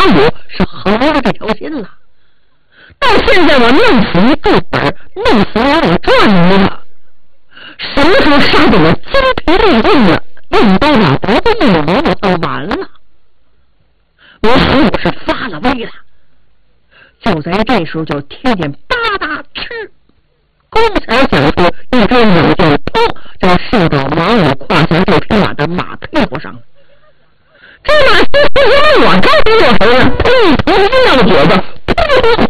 武是合了这条心了。到现在我弄死一个本，弄死我赚你了。什么时候杀得我筋疲力尽了，用刀把脖子一磨，我就完了。马武是发了威了。就在这时候，就听见吧嗒嗤，刚才响出一只鸟就砰就射到马武胯下这匹马的马屁股上。这马屁股因为我着急有谁呢？砰砰一样蹶子，砰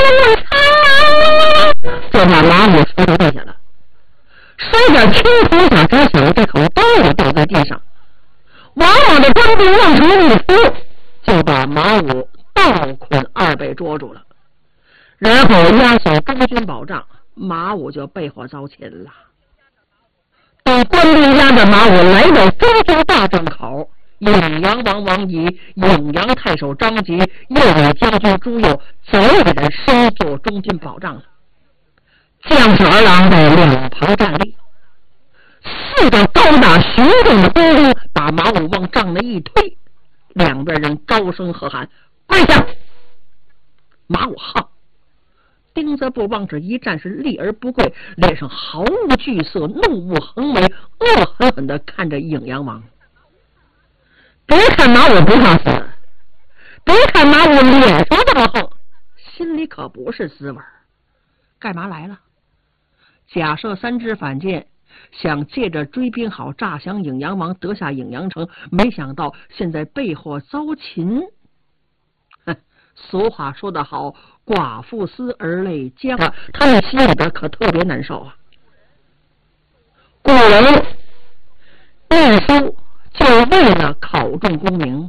哗啦就把马武摔到地下了。摔点青铜响，只响这口刀也掉在地上。往往的官兵往上一扶，就把马武倒捆二背捉住了，然后押送中军保障，马武就被火遭擒了。等官兵押着马武来到中军大帐口，颍阳王王仪、颍阳太守张吉、右卫将军朱佑早给他升做中军保障了。将士儿郎在两旁站立，4个高大雄壮的兵丁把马武往帐内一推，两边人高声喝喊：“跪下！”马武好，丁字步往这一站，是立而不跪，脸上毫无惧色，怒目横眉，恶狠狠地看着颍阳王。别看马武不怕死，别看马武脸上这么横，心里可不是滋味。干嘛来了？假设3支反间，想借着追兵好诈降颍阳王，得下颍阳城，没想到现在被祸遭擒。俗话说得好，寡妇思儿泪将，他们心里边可特别难受啊。古人念书就为了考中功名，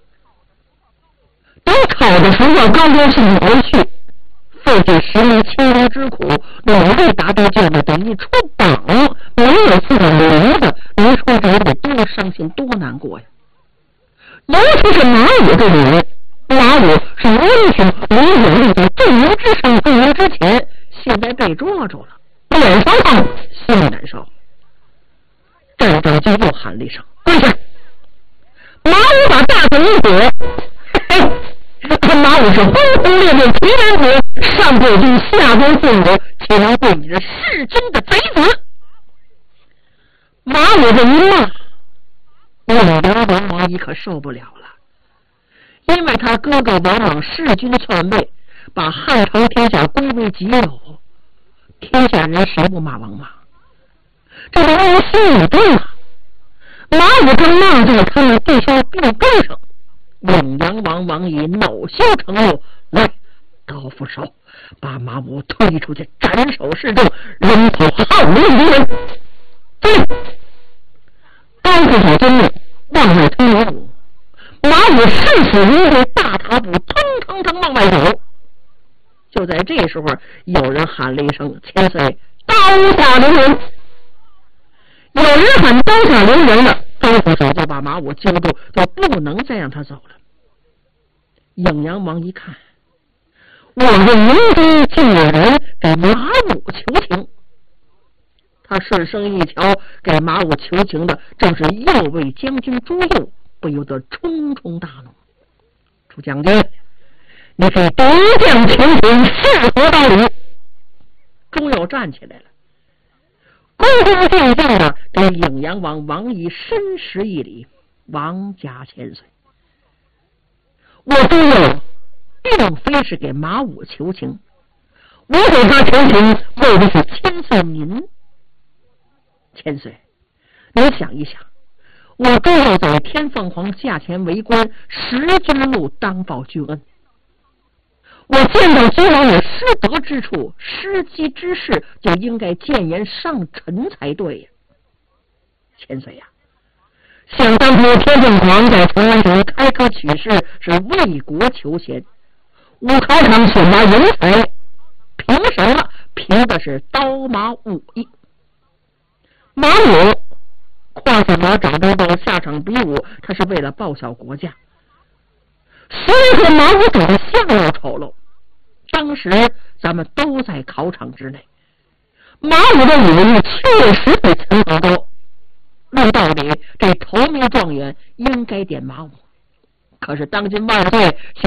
等考的时候高高兴兴回去，费尽10年辛劳之苦，努力达到这个，等一出榜没有自己名字，你说这得多伤心多难过呀。尤其是马武这种人，马武是英雄，没有立在正名之上，正名之前，现在被捉住了，脸上痛，心里难受。战长就又喊了一声：“跪下！”马武把大腿一躲，马武是轰轰烈烈，齐人子，上跪君，下跪父母，请跪你这弑君的贼子！马武这一骂，颍阳王王仪可受不了了，因为他哥哥王莽弑君篡位，把汉朝天下归为己有，天下人谁不骂王莽？这王王心里定了。马武正骂在他们地下病根上，颍阳王王仪恼羞成怒，来，刀斧手，把马武推出去，斩首示众，人头号令敌人。刀斧手遵命，往外推马武。马武视死如归，大踏步腾腾腾往外走。就在这时候，有人喊了一声：“千岁，刀下留人！”有人喊刀下留人了，刀斧手就把马武揪住，就不能再让他走了。颍阳王一看，我的营中竟有人给马武求情，他顺声一瞧，给马武求情的正是右卫将军朱佑，不由得冲冲大怒：“朱将军，你非夺将求情，是何道理？”朱佑站起来了，恭恭敬敬的给颍阳王王仪深施一礼：“王家千岁，我朱佑并非是给马武求情，我给他求情为的是千岁您。千岁，您想一想，我朱佑在天凤凰驾前为官，10军路当报君恩，我见到君王有失德之处、失机之事，就应该谏言上陈才对呀。千岁呀，想当初天凤凰在长安城开科取士，是为国求贤，武考场选拔人才，凭什么？凭的是刀马武艺。马武跨下马掌中刀，下场比武，他是为了报效国家。所以说马武长得相貌丑陋，当时咱们都在考场之内。马武的武艺确实比陈豪高，论道理，这头名状元应该点马武。可是当今万岁